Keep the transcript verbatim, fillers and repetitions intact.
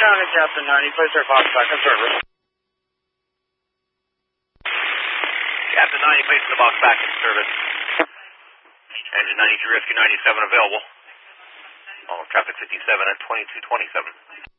County, Captain ninety, place our box back in service. Captain ninety, placing the box back in service. Engine ninety-three, Rescue ninety-seven available. Oh, traffic fifty-seven at twenty-two twenty-seven.